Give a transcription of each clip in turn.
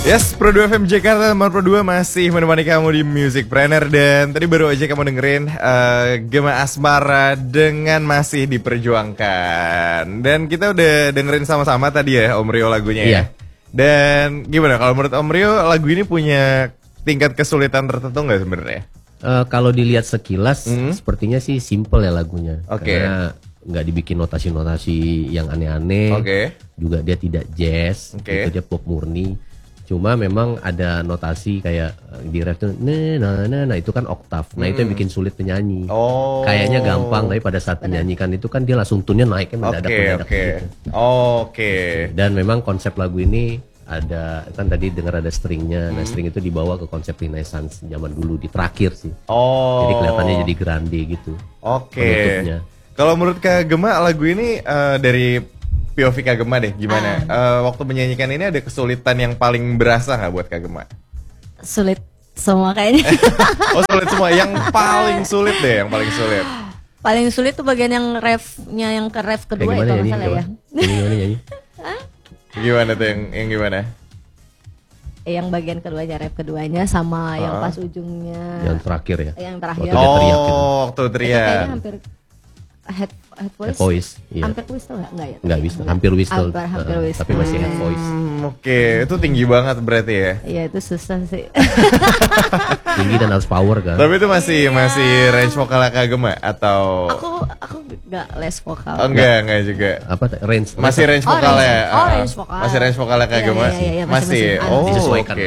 Yes, Pro 2 FM Jakarta nomor Pro 2 masih menemani kamu di Music Planner. Dan tadi baru aja kamu dengerin Gema Asmara dengan Masih Diperjuangkan. Dan kita udah dengerin sama-sama tadi ya Om Rio lagunya ya. Dan gimana kalau menurut Om Rio lagu ini punya tingkat kesulitan tertentu nggak sebenarnya? Kalau dilihat sekilas sepertinya sih simple ya lagunya. Karena nggak dibikin notasi-notasi yang aneh-aneh. Juga dia tidak jazz, gitu, dia pop murni. Cuma memang ada notasi kayak di ref tuh nah itu kan oktav. Nah itu yang bikin sulit penyanyi. Kayaknya gampang tapi pada saat menyanyikan itu kan dia langsung tune-nya naiknya mendadak gitu. Dan memang konsep lagu ini ada kan tadi dengar ada stringnya. Nah string itu dibawa ke konsep Renaissance zaman dulu di terakhir sih. Jadi kelihatannya jadi grande gitu. Penutupnya. Kalau menurut Kak Gema lagu ini dari POV Kak Gema deh, gimana? Waktu menyanyikan ini ada kesulitan yang paling berasa nggak buat Kak Gema? Sulit semua kayaknya. Sulit semua. Yang paling sulit deh, yang paling sulit. Paling sulit tuh bagian yang refnya, yang ke ref kedua itu kalau salah ya. Gimana nyanyi? Gimana tuh yang gimana? Yang bagian keduanya, ref keduanya sama yang pas ujungnya. Yang terakhir ya? Yang terakhir. Waktu teriak. Kayaknya hampir head voice. Iya. Hampir whistle nggak ya? Nggak whistle, hampir whistle. Hampir whistle. Tapi masih head voice. Itu tinggi banget berarti ya? Iya itu susah sih. Tinggi dan harus power kan? Tapi itu masih range vokalnya Kak Gema atau? Aku nggak les vokal. Enggak juga. Apa range? Masih range vokalnya. Range vokal. Masih range vokalnya Kak Gema. Masih. Disesuaikan.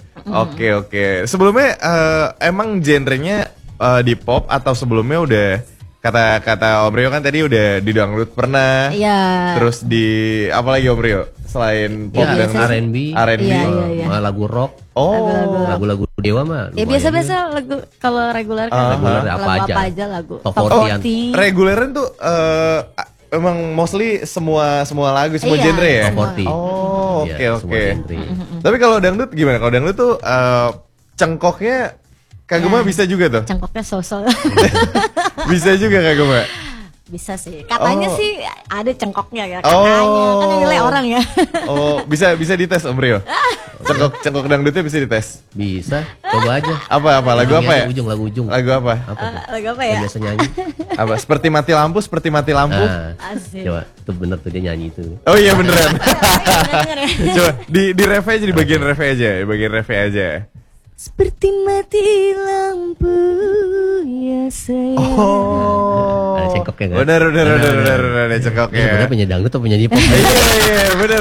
Oke. Sebelumnya emang genrenya di pop atau sebelumnya udah kata Om Rio kan tadi udah di dangdut pernah. Iya. Terus di apa lagi Om Rio selain pop dan R&B, lagu rock. Lagu-lagu Dewa mah. Ya biasa-biasa lagu kalau reguler kan apa aja lagu. Top 40. Reguleran tuh emang mostly semua lagu, semua genre ya. Top 40. Oke. Tapi kalau dangdut gimana? Kalau dangdut tuh cengkoknya Kak Gema bisa juga tuh? Cengkoknya sosok. Bisa juga Kak Gema? Bisa sih. Katanya sih ada cengkoknya ya. Katanya. Kan yang nilai orang ya. Bisa dites Om Rio? Cengkok dangdutnya bisa dites? Bisa. Coba aja. Apa? Lagu apa ya? Lagu ujung. Lagu apa? Lagu apa ya? Biasa nyanyi. Apa? Seperti mati lampu. Asik. Coba, itu bener tuh dia nyanyi itu. Oh iya beneran. Coba di ref aja, di bagian ref aja. Seperti mati lampu ya sayang. Ada cengkoknya kan? Bener ada cengkoknya. Ini sebenarnya penyanyi dangdut atau penyanyi pop? Iya bener.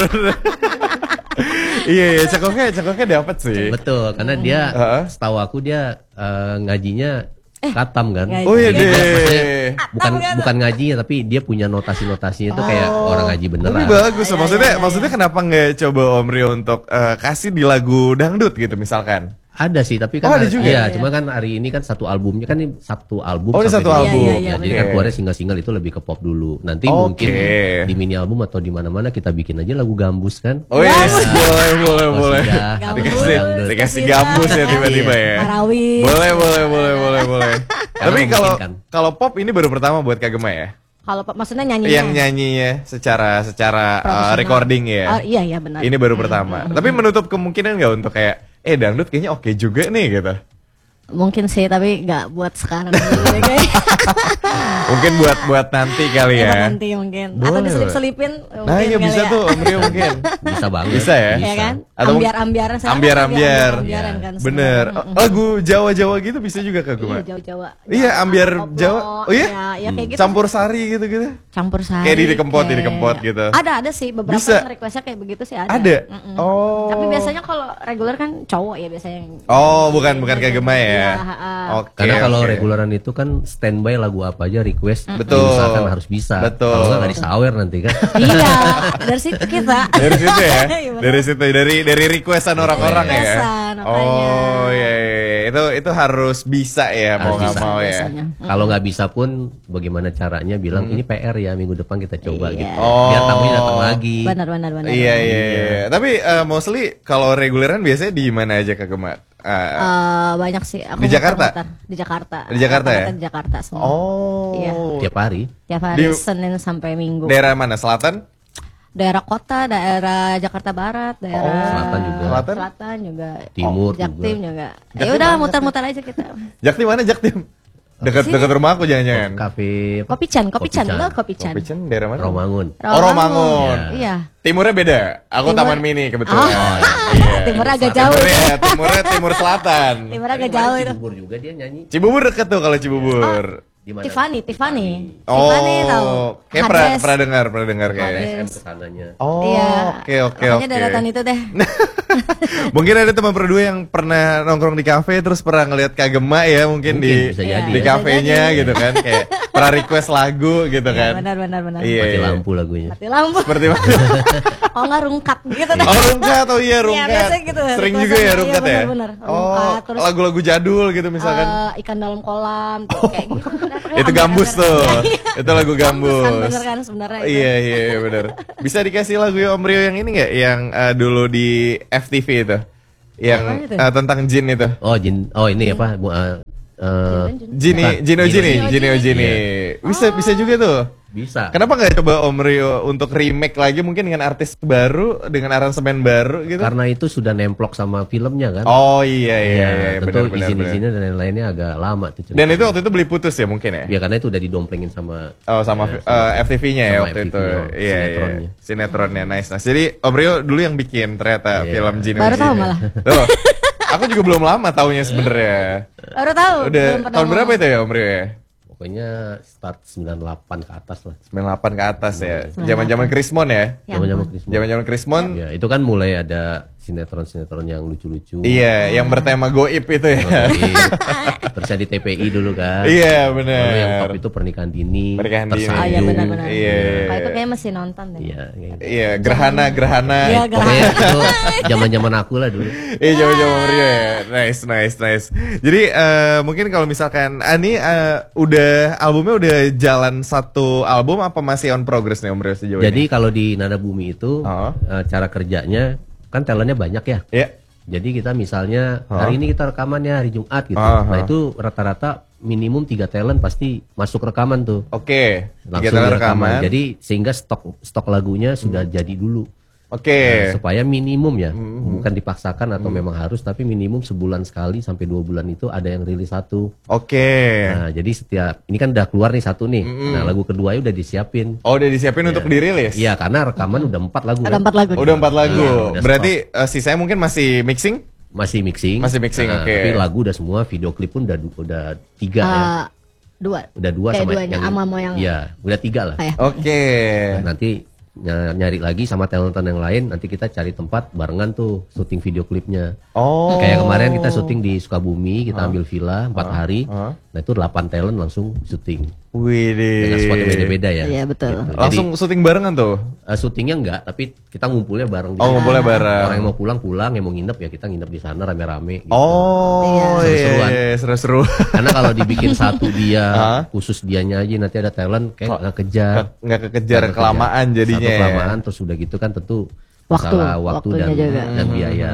Iya cengkoknya dapat sih. Betul, karena dia setahu aku dia ngajinya katam kan. Oh iya deh. Bukan ngaji tapi dia punya notasi-notasinya itu kayak orang ngaji beneran. Tapi bagus, maksudnya kenapa nggak coba Om Rio untuk kasih di lagu dangdut gitu misalkan? Ada sih, tapi kan ada juga. Iya, cuma kan hari ini kan satu albumnya kan ini satu album. Oh, ini satu album. Ya, jadi kan keluarnya single-single itu lebih ke pop dulu. Nanti mungkin di mini album atau di mana-mana kita bikin aja lagu gambus kan. Oh yes, boleh. Dikasih gambus ya tiba-tiba ya. Tarawih. Boleh. Tapi kalau pop ini baru pertama buat Kak Gema ya? Kalau maksudnya nyanyinya? Yang nyanyinya secara recording ya? Iya benar. Ini baru pertama. Tapi menutup kemungkinan nggak untuk kayak dangdut kayaknya oke juga nih gitu? Mungkin sih, tapi nggak buat sekarang. Mungkin buat nanti kali ya. Nanti mungkin. Boleh, atau diselip-selipin. Nah iya bisa tuh Om Rio mungkin. Bisa banget. Bisa ya? Iya kan? Atau Ambiar-ambiaran. Ambiar-ambiaran. Bener. Lagu Jawa-Jawa gitu bisa juga Kak Gema? Iya Jawa-Jawa. Iya ambiar Jawa. Oh iya? Iya kayak gitu. Campur sari gitu-gitu. Campur sari. Kayak di kempot gitu. Ada sih beberapa yang requestnya kayak begitu sih ada. Ada? Tapi biasanya kalau reguler kan cowok ya biasanya. Bukan Kak Gema ya? Karena kalau reguleran itu kan standby lagu apa aja request, betul, harus bisa. Betul. Kalau nggak disawer nanti kan. Iya, dari situ kita. Dari situ ya, dari requestan orang-orang ya. Itu harus bisa ya, mau nggak mau ya. Kalau nggak bisa pun, bagaimana caranya bilang ini PR ya, minggu depan kita coba gitu. Biar tamunya datang lagi. Benar. Iya. Tapi mostly kalau reguleran biasanya di mana aja Kak Gema? Banyak sih. Aku di Jakarta? Di Jakarta. Di Jakarta ya? Di Jakarta semua. Oh. Iya. Tiap hari? Tiap hari, Senin sampai Minggu. Daerah mana? Selatan? daerah kota, daerah Jakarta Barat, daerah Selatan juga, Timur Jaktim juga. Ya udah muter-muter aja kita. Jaktim mana Jaktim? Dekat rumah aku jangan-jangan. Kafe Kopican. Kopican daerah mana? Romangun. Romangun. Iya. Timurnya beda. Aku Taman Mini kebetulan. Iya. Timurnya agak jauh. Timur selatan. Timurnya agak jauh itu. Cibubur juga dia nyanyi. Cibubur dekat tuh kalau Cibubur. Tiffany. Tiffany tahu. Kayak pernah dengar kayaknya. Kesananya. Oke. Pokoknya deretan itu deh. Mungkin ada teman berdua yang pernah nongkrong di kafe terus pernah ngeliat Kak Gema ya mungkin di kafenya gitu kan, kayak pernah request lagu gitu kan. Benar. Iya, mati lampu lagunya. Mati lampu. Seperti mana? Oh nggak rungkat gitu deh. Rungkat, iya rungkat. Iya, gitu. Sering juga ya rungkat ya. Benar. Oh, lagu-lagu jadul gitu misalkan. Ikan dalam kolam, kayak gitu. Itu gambus tuh. Itu lagu gambus. Bener kan sebenarnya. Iya bener. Bisa dikasih lagu Om Rio yang ini nggak? Yang dulu di FTV itu, yang tentang jin itu. Jin. Ini apa? Jini. Bisa juga tuh. Bisa. Kenapa nggak coba Om Rio untuk remake lagi mungkin dengan artis baru, dengan aransemen baru gitu? Karena itu sudah nemplok sama filmnya kan. Oh iya. Tentu izin-izinnya dan lain-lainnya agak lama tuh. Dan itu waktu itu beli putus ya mungkin ya? Ya karena itu udah didomplengin sama. FTV-nya ya waktu itu. Iya. Sinetronnya nice. Jadi Om Rio dulu yang bikin ternyata film Jini. Baru tahu malah. Tuh. Aku juga belum lama taunya sebenarnya. Baru tahu. Udah tahun berapa itu ya Om Rio ya? Pokoknya start 98 ke atas lah. 98 ke atas ya. Zaman-zaman Krismon ya. Zaman-zaman Krismon. Ya, itu kan mulai ada sinetron-sinetron yang lucu-lucu. Iya, yang bertema goib itu ya. Terus di TPI dulu kan. Iya, benar. Lalu yang top itu pernikahan dini. Iya, benar-benar. Iya. Kalau itu kayaknya masih nonton deh. Iya, gerhana. Iya, pokoknya itu zaman-zaman aku lah dulu. Iya, zaman-zaman Rio ya. Nice. Jadi mungkin kalau misalkan ini albumnya udah jalan satu album apa masih on progress nih Om Rio sejauh ini? Jadi kalau di Nada Bumi itu cara kerjanya kan talentnya banyak ya. Iya. Jadi kita misalnya hari ini kita rekamannya hari Jumat gitu. Nah itu rata-rata minimum 3 talent pasti masuk rekaman tuh. Oke. Langsung rekaman. Jadi sehingga stok lagunya sudah jadi dulu. Oke. Supaya minimum ya, bukan dipaksakan atau memang harus, tapi minimum sebulan sekali sampai 2 bulan itu ada yang rilis satu. Oke. Nah jadi setiap ini kan udah keluar nih satu nih. Nah lagu keduanya udah disiapin. Oh udah disiapin untuk dirilis? Iya karena rekaman udah 4 lagu. Ada 4 lagu. Udah 4 lagu. Iya. Berarti sisanya mungkin masih mixing? Masih mixing. Oke. Tapi lagu udah semua, video klip pun udah 3 ya. 2. Udah 2 sama yang. Iya, udah 3 lah. Oke. Nah, nanti nyari lagi sama talentan yang lain, nanti kita cari tempat barengan tuh syuting video klipnya. Kayak kemarin kita syuting di Sukabumi, kita ambil villa 4 hari. Nah itu 8 talent langsung syuting. Widih. Dengan spot beda-beda ya. Iya betul. Gitu. Langsung syuting barengan tuh? Syutingnya enggak, tapi kita ngumpulnya bareng. Ngumpulnya bareng. Orang yang mau pulang, yang mau nginep ya kita nginep di sana rame-rame. Gitu. Iya. Seru-seru. Karena kalau dibikin satu dia, khusus dianya aja nanti ada talent kayak nggak kekejar kelamaan jadinya. Satu kelamaan terus udah gitu kan tentu masalah waktu dan biaya.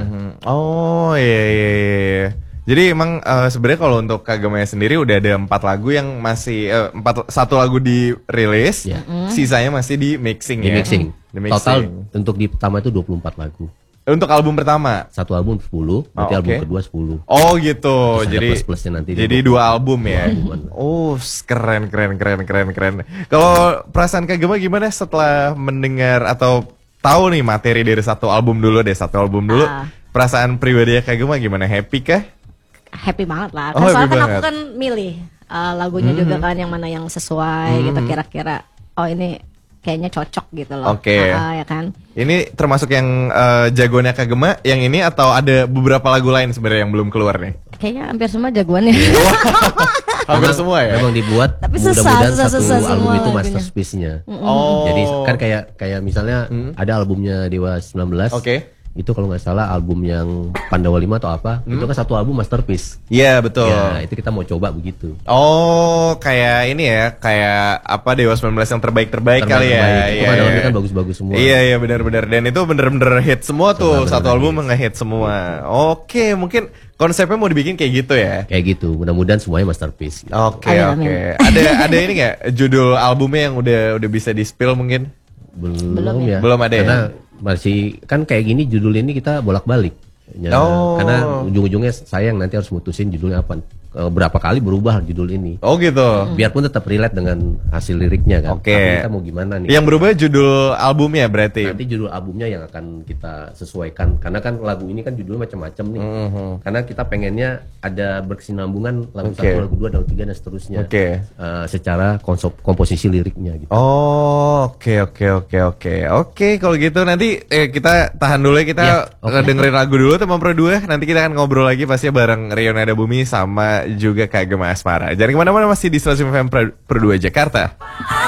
Iya. Jadi emang sebenarnya kalau untuk Kak Gemaya sendiri udah ada 4 lagu yang masih 1 lagu dirilis, sisanya masih di mixing ya. Di mixing. Total untuk di pertama itu 24 lagu. Untuk album pertama? Satu album 10, nanti album kedua 10. Oh gitu. Terus jadi plus-plusnya nanti. Jadi 2 album ya. Keren. Kalau perasaan Kak Gemaya gimana setelah mendengar atau tahu nih materi dari satu album dulu? Perasaan pribadi Kak Gemaya gimana? Happy kah? Happy banget lah. Soalnya kan aku kan milih lagunya juga kan yang mana yang sesuai gitu kira-kira. Oh ini kayaknya cocok gitu loh. Oke. Ya kan. Ini termasuk yang jagoannya Kak Gema yang ini atau ada beberapa lagu lain sebenarnya yang belum keluar nih? Kayaknya hampir semua jagoannya. Hampir semua ya. Memang dibuat. Tapi mudah-mudahan satu album itu lagunya. Masterpiece-nya. Jadi kan kayak misalnya ada albumnya Dewa 19. Oke. Itu kalau nggak salah album yang Pandawa 5 atau apa, itu kan satu album masterpiece. Iya betul. Ya, itu kita mau coba begitu. Oh, kayak ini ya, kayak apa Dewa 19 yang terbaik kali ya. Itu albumnya kan bagus-bagus semua. Iya benar-benar. Dan itu bener-bener hit semua tuh, satu album nge-hit semua. Oke, mungkin konsepnya mau dibikin kayak gitu ya. Kayak gitu. Mudah-mudahan semuanya masterpiece. Oke. Ada ini nggak judul albumnya yang udah bisa di-spill mungkin? Belum ya. Belum ada karena ya. Masih kan kayak gini judul ini kita bolak-balik. Ya, karena ujung-ujungnya sayang nanti harus mutusin judulnya apa. Berapa kali berubah judul ini. Oh gitu. Biarpun tetap relate dengan hasil liriknya kan. Oke. Tapi kita mau gimana nih? Yang berubah judul albumnya berarti. Nanti judul albumnya yang akan kita sesuaikan. Karena kan lagu ini kan judulnya macam-macam nih. Karena kita pengennya ada berkesinambungan lagu 1, lagu 2, lagu 3 dan seterusnya. Secara komposisi liriknya gitu. Oh, oke. Kalau gitu nanti kita tahan dulu ya, kita dengerin lagu dulu teman Pro 2. Nanti kita akan ngobrol lagi pastinya bareng Rio Nada Bumi sama juga Kak Gema Asmara. Jangan kemana-mana, masih di 105 FM Pro 2 Jakarta.